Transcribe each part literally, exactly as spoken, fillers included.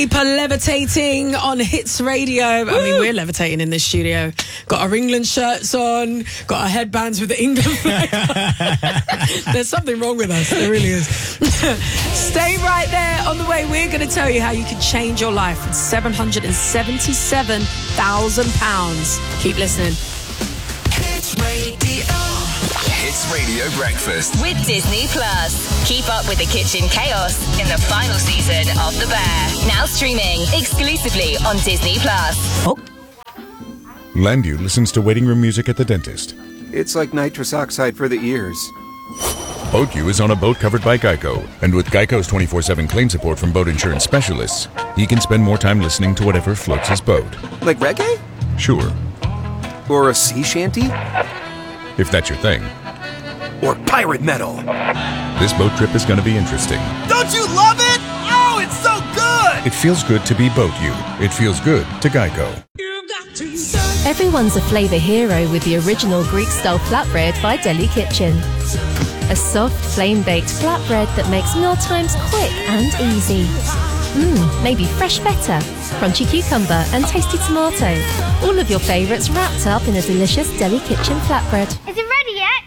Levitating on Hits Radio. I mean, we're levitating in this studio. Got our England shirts on, got our headbands with the England flag. There's something wrong with us. There really is. Stay right there. On the way, we're going to tell you how you can change your life with seven hundred seventy-seven thousand pounds. Keep listening. Hits Radio. Hits Radio Breakfast with Disney Plus. Keep up with the kitchen chaos in the final season of The Bear. Now streaming exclusively on Disney Plus. Oh. Landu listens to waiting room music at the dentist. It's like nitrous oxide for the ears. BoatU is on a boat covered by Geico, and with Geico's twenty-four seven claim support from boat insurance specialists, he can spend more time listening to whatever floats his boat. Like reggae? Sure. Or a sea shanty? If that's your thing. Or pirate metal. This boat trip is going to be interesting. Don't you love it? Oh, it's so good! It feels good to be BoatU. It feels good to Geico. Everyone's a flavour hero with the original Greek-style flatbread by Deli Kitchen. A soft, flame-baked flatbread that makes mealtimes quick and easy. Mmm, maybe fresh feta, crunchy cucumber and tasty tomato. All of your favourites wrapped up in a delicious Deli Kitchen flatbread. Is it ready yet?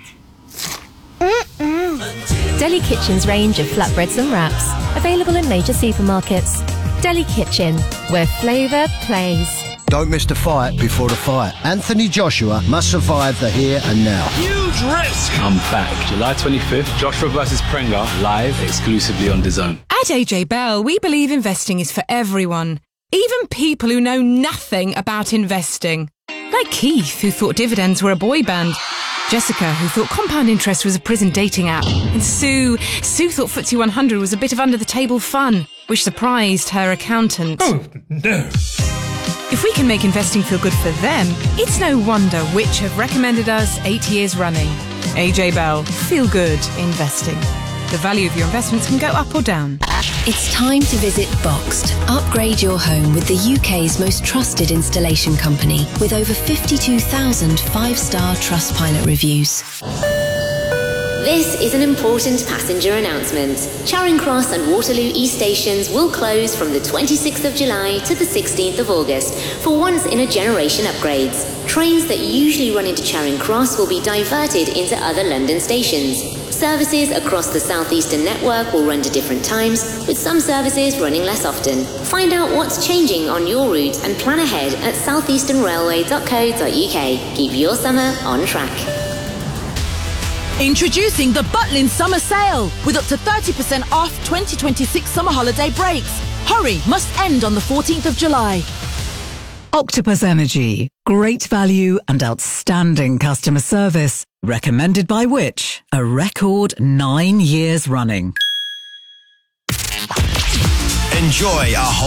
Mm-mm. Deli Kitchen's range of flatbreads and wraps, available in major supermarkets. Deli Kitchen, where flavour plays. Don't miss the fight before the fight. Anthony Joshua must survive the here and now. Huge risk! I'm back. July twenty-fifth, Joshua versus Prenga, live exclusively on DAZN. At A J Bell, we believe investing is for everyone, even people who know nothing about investing. Like Keith, who thought dividends were a boy band. Jessica, who thought compound interest was a prison dating app. And Sue, Sue thought F T S E one hundred was a bit of under-the-table fun, which surprised her accountant. Oh, no. If we can make investing feel good for them, it's no wonder Which have recommended us eight years running. A J Bell, feel good investing. The value of your investments can go up or down. It's time to visit Boxed. Upgrade your home with the U K's most trusted installation company with over fifty-two thousand five-star Trustpilot reviews. This is an important passenger announcement. Charing Cross and Waterloo East stations will close from the twenty-sixth of July to the sixteenth of August for once-in-a-generation upgrades. Trains that usually run into Charing Cross will be diverted into other London stations. Services across the Southeastern network will run to different times, with some services running less often. Find out what's changing on your route and plan ahead at southeastern railway dot co dot U K. Keep your summer on track. Introducing the Butlin Summer Sale with up to thirty percent off twenty twenty-six summer holiday breaks. Hurry, must end on the fourteenth of July. Octopus Energy. Great value and outstanding customer service. Recommended by Which? A record nine years running. Enjoy a whole